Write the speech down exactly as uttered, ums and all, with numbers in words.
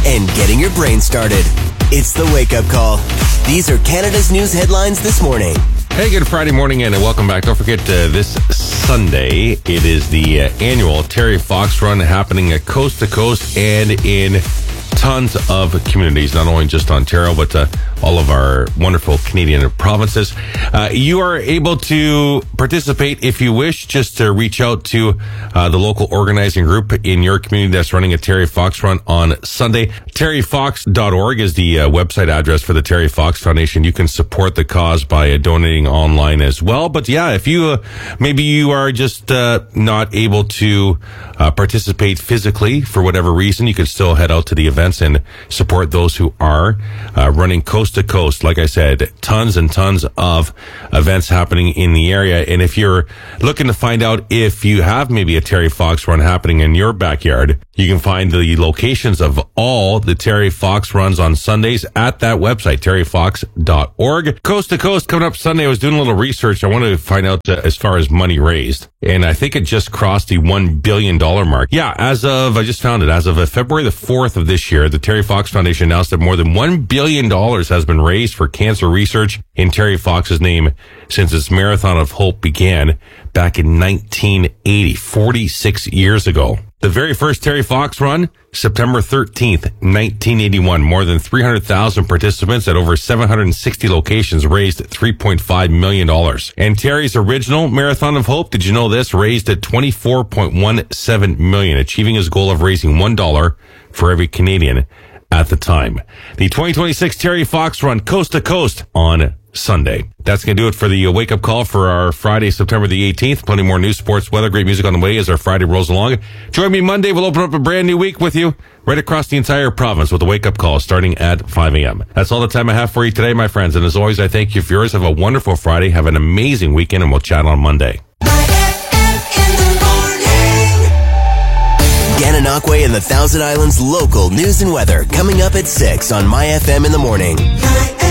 and getting your brain started. It's the Wake Up Call. These are Canada's news headlines this morning. Hey, good Friday morning and welcome back. Don't forget uh, this Sunday, it is the uh, annual Terry Fox Run happening at coast to coast and in tons of communities, not only just Ontario, but uh, all of our wonderful Canadian provinces. Uh, you are able to participate if you wish, just to reach out to uh, the local organizing group in your community that's running a Terry Fox Run on Sunday. terry fox dot org is the uh, website address for the Terry Fox Foundation. You can support the cause by uh, donating online as well. But yeah, if you, uh, maybe you are just uh, not able to uh, participate physically for whatever reason, you can still head out to the events and support those who are uh, running coast to coast. Like I said, tons and tons of events happening in the area. And if you're looking to find out if you have maybe a Terry Fox Run happening in your backyard, you can find the locations of all the Terry Fox runs on Sundays at that website, terry fox dot org. Coast to coast coming up Sunday. I was doing a little research. I wanted to find out uh, as far as money raised. And I think it just crossed the one billion dollars mark. Yeah, as of, I just found it, as of uh, February the fourth of this year, the Terry Fox Foundation announced that more than one billion dollars has been raised for cancer research in Terry Fox's name since its Marathon of Hope began back in nineteen eighty, forty-six years ago. The very first Terry Fox Run, September thirteenth, nineteen eighty-one. More than three hundred thousand participants at over seven hundred sixty locations raised three point five million dollars. And Terry's original Marathon of Hope, did you know this, raised at twenty-four point one seven million dollars, achieving his goal of raising one dollar for every Canadian at the time. The twenty twenty-six Terry Fox Run, coast to coast on Sunday. That's going to do it for the uh, wake-up call for our Friday, September the eighteenth. Plenty more news, sports, weather, great music on the way as our Friday rolls along. Join me Monday. We'll open up a brand new week with you right across the entire province with a wake-up call starting at five a.m. That's all the time I have for you today, my friends. And as always, I thank you for yours. Have a wonderful Friday. Have an amazing weekend, and we'll chat on Monday. Gananoque and the Thousand Islands local news and weather coming up at six on My F M in the morning.